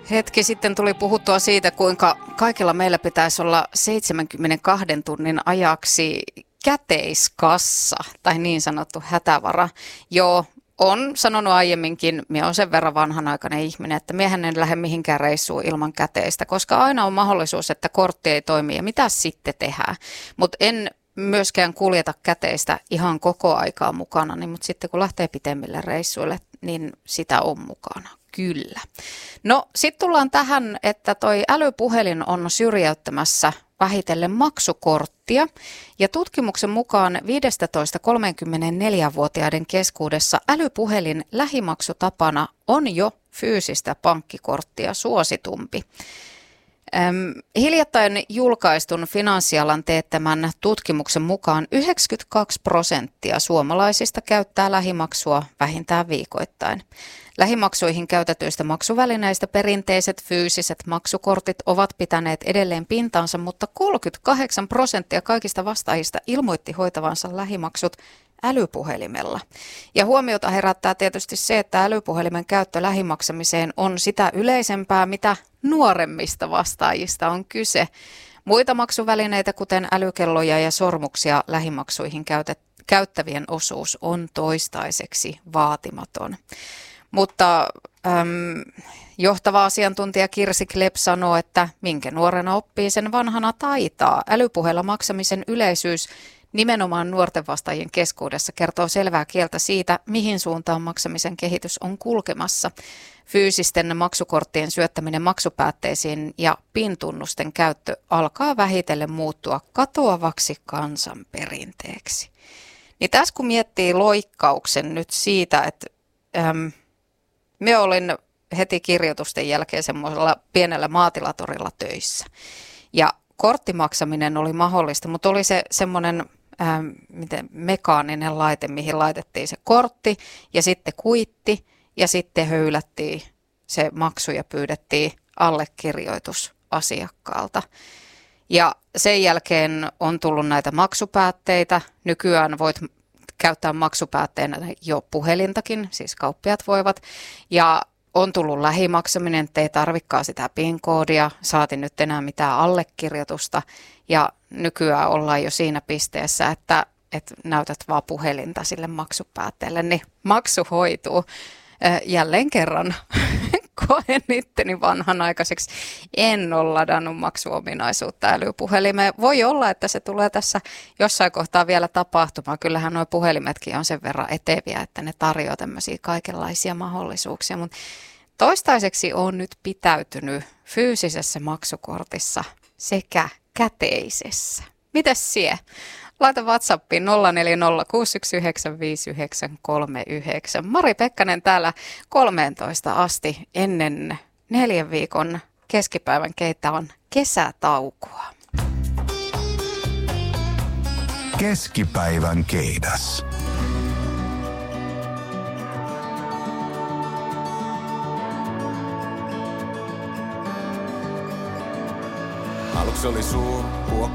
Hetki sitten tuli puhuttua siitä, kuinka kaikilla meillä pitäisi olla 72 tunnin ajaksi käteiskassa tai niin sanottu hätävara. Joo, on sanonut aiemminkin, minä olen sen verran vanhanaikainen ihminen, että miehän en lähde mihinkään reissuun ilman käteistä, koska aina on mahdollisuus, että kortti ei toimi ja mitä sitten tehdään. Mutta en myöskään kuljeta käteistä ihan koko aikaa mukana, niin, mutta sitten kun lähtee pitemmille reissuille, niin sitä on mukana. Kyllä. No sitten tullaan tähän, että toi älypuhelin on syrjäyttämässä vähitellen maksukorttia ja tutkimuksen mukaan 15-34-vuotiaiden keskuudessa älypuhelin lähimaksutapana on jo fyysistä pankkikorttia suositumpi. Hiljattain julkaistun finanssialan teettämän tutkimuksen mukaan 92% suomalaisista käyttää lähimaksua vähintään viikoittain. Lähimaksuihin käytetyistä maksuvälineistä perinteiset fyysiset maksukortit ovat pitäneet edelleen pintansa, mutta 38% kaikista vastaajista ilmoitti hoitavansa lähimaksut älypuhelimella. Ja huomiota herättää tietysti se, että älypuhelimen käyttö lähimaksamiseen on sitä yleisempää, mitä nuoremmista vastaajista on kyse. Muita maksuvälineitä, kuten älykelloja ja sormuksia lähimaksuihin käyttävien osuus on toistaiseksi vaatimaton. Mutta johtava asiantuntija Kirsi Klepp sanoo, että minkä nuorena oppii, sen vanhana taitaa. Älypuheella maksamisen yleisyys nimenomaan nuorten vastaajien keskuudessa kertoo selvää kieltä siitä, mihin suuntaan maksamisen kehitys on kulkemassa. Fyysisten maksukorttien syöttäminen maksupäätteisiin ja PIN-tunnusten käyttö alkaa vähitellen muuttua katoavaksi kansanperinteeksi. Niin tässä kun miettii loikkauksen nyt siitä, että me olin heti kirjoitusten jälkeen semmoisella pienellä maatilatorilla töissä ja korttimaksaminen oli mahdollista, mutta oli se semmoinen mekaaninen laite, mihin laitettiin se kortti ja sitten kuitti ja sitten höylättiin se maksu ja pyydettiin allekirjoitus asiakkaalta. Ja sen jälkeen on tullut näitä maksupäätteitä. Nykyään voit käyttää maksupäätteenä jo puhelintakin, siis kauppiat voivat. Ja on tullut lähimaksaminen, että ei tarvikaan sitä PIN-koodia, saati nyt enää mitään allekirjoitusta. Ja nykyään ollaan jo siinä pisteessä, että näytät vaan puhelinta sille maksupäätteelle, niin maksu hoituu. Jälleen kerran koen itteni vanhanaikaiseksi. En ole ladannut maksuominaisuutta älypuhelimeen. Voi olla, että se tulee tässä jossain kohtaa vielä tapahtumaan. Kyllähän nuo puhelimetkin on sen verran eteviä, että ne tarjoaa tämmöisiä kaikenlaisia mahdollisuuksia. Mutta toistaiseksi olen nyt pitäytynyt fyysisessä maksukortissa sekä käteisessä. Mites sie? Laita WhatsAppiin 0406195939. Mari Pekkanen täällä 13 asti ennen 4 viikon keskipäivän keitä on kesätaukoa. Keskipäivän keidas. Aluksi oli suu,